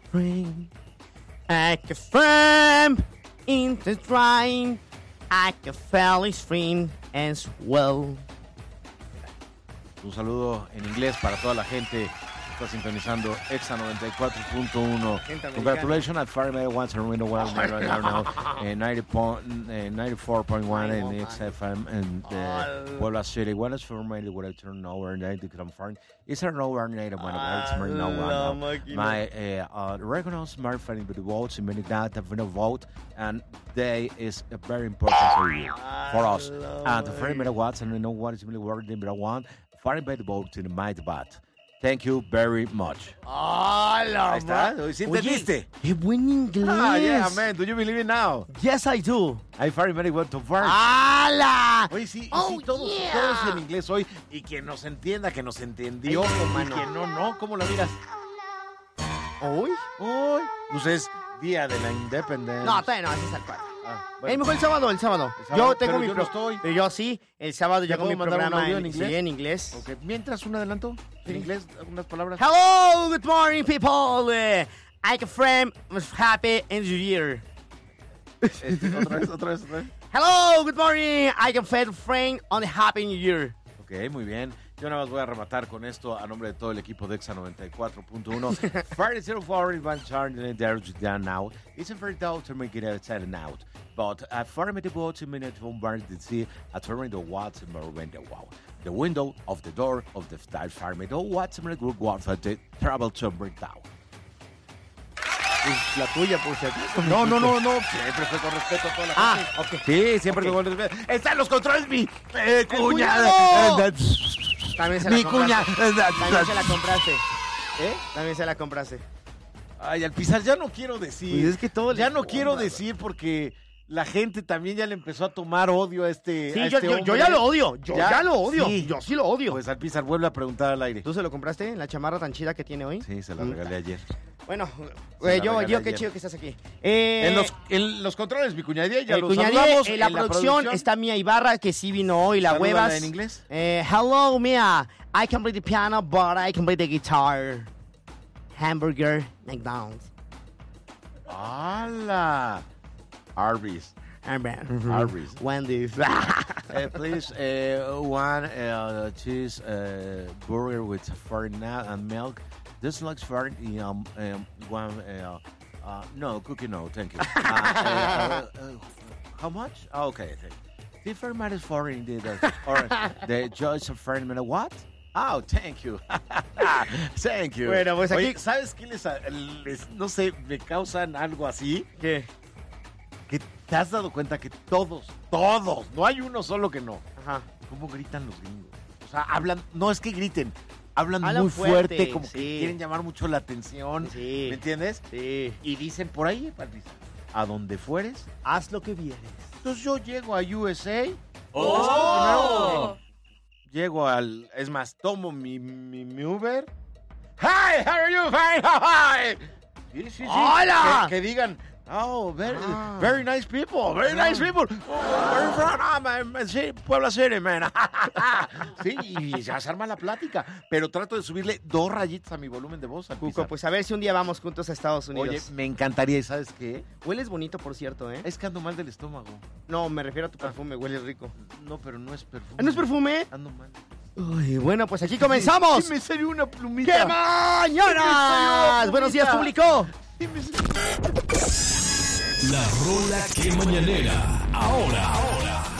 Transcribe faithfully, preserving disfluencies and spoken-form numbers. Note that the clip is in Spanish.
Rain. Like a firm in the drying, I can feel his friend as well. Un saludo en inglés para toda la gente que está sintonizando Exa noventa y cuatro punto uno. Congratulations at Fireman Once and Window Well now ninety-four point one in Exa F M and uh, Puebla City. What is for me? What I turn over ninety gram farm. Is there no one native one? It's more no one. My uh, regular smartphone with the votes in many that have no vote, and they is very important for you, for us. And the Fireman Watts and I know what is really working, but I want Fireman by the vote in the might bat. Thank you very much. ¡Hala! Ahí está. ¿Sí entendiste? ¡Qué buen inglés! Ah, yeah, man. Do you believe it now? Yes, I do. I very, very well to fart. ¡Hala! Oye, sí, Oh, sí todos, yeah. todos en inglés hoy. Y que nos entienda, que nos entendió. Ay, y mano. que no, no. ¿Cómo la miras? ¿Hoy? Hoy. Pues es Día de la Independencia. No, todavía no, así es el cual. Ah, Eh, bueno. mejor el sábado, el sábado. El sábado, Yo tengo pero mi yo pro- no estoy. Pero yo sí, el sábado ¿Te yo con puedo mi mandar un programa audio en en, inglés? sí, en inglés. Ok, mientras un adelanto. En inglés, algunas palabras. Hello, good morning, people. Uh, I can frame was happy in the year. Este, otra vez, otra vez, otra vez. Hello, good morning. I can feel frame on the happy new year. Ok, muy bien. Yo nada más voy a rematar con esto a nombre de todo el equipo de Exa noventa y cuatro punto uno. Friday zero four is one charge there down now. It's a very doubt to make it outside and out. But at four minutes about two minutes from bar to see at four the watts and more window wow. The window of the door of the star farm the watts and group what for the travel to bring down. Es la tuya, por si acaso. No, no, no, no. Siempre fue con respeto a toda la Ah, gente. ok. Sí, siempre Ok. fue con respeto. Está en los controles mi eh, cuñado! cuñada. También se la Mi cuña. compraste. También se la compraste. ¿Eh? También se la compraste. Ay, al pisar ya no quiero decir. Pues es que todo le ya no compra, quiero güey. decir porque la gente también ya le empezó a tomar odio a este. Sí, a yo, este yo, yo hombre. ya lo odio. Yo ya, lo odio. Sí. Yo sí lo odio. Pues al pisar vuelve a preguntar al aire. ¿Tú se lo compraste? ¿La chamarra tan chida que tiene hoy? Sí, se la Mm. regalé ayer. Bueno, Se güey, la yo, regalé yo qué ayer. chido que estás aquí. Eh, En los, en los controles, mi cuñadía, ya el lo cuñadía, saludamos. en la, producción, está Mía Ibarra, que sí vino hoy, la Salúdala huevas. en inglés. Eh, hello, Mia. I can play the piano, but I can play the guitar. Hamburger, McDonald's. ¡Hala! Arby's. Hamburger. Arby's. Wendy's. Uh, please, uh, one uh, cheese uh, burger with foreign nut and milk. This looks foreign. Um, um, one, uh, uh, no, cookie, no, thank you. Uh, uh, uh, uh, how much? Oh, okay, thank you. The foreign is foreign, the, the, or the choice of foreign, what? Oh, thank you. Thank you. Bueno, pues aquí- Oye, ¿sabes qué les, les, no sé, me causan algo así? ¿Qué? Que te has dado cuenta que todos, todos, no hay uno solo que no. Ajá. ¿Cómo gritan los gringos? O sea, hablan, no es que griten, hablan, Hablan muy fuerte, fuerte, como sí. que quieren llamar mucho la atención. Sí. ¿Me entiendes? Sí. Y dicen por ahí, Patricia, a donde fueres. Haz lo que vienes. Entonces yo llego a U S A. ¡Oh! primero, llego al, es más, tomo mi, mi, mi Uber. Hi, how are you? Fine, hi. Sí, sí, sí. ¡Hola! Que, que digan, oh, very, Ah. very nice people, very nice people. Oh, where you from? Ah, man, man, sí, Puebla City, man. Sí, y ya se arma la plática. Pero trato de subirle dos rayitas a mi volumen de voz. al Cuco, pisar. pues a ver si un día vamos juntos a Estados Unidos. Oye, me encantaría, ¿y sabes qué? Hueles bonito, por cierto, ¿eh? Es que ando mal del estómago. No, me refiero a tu perfume, huele rico. No, pero no es perfume. ¿Ah, ¿no es perfume? Ando mal. Uy, bueno, pues aquí comenzamos. Sí, me salió una plumita. ¡Qué Sí, me salió mañanas! una Buenos días, plumita. público. Sí, me salió- La rola que mañanera. Ahora, ahora.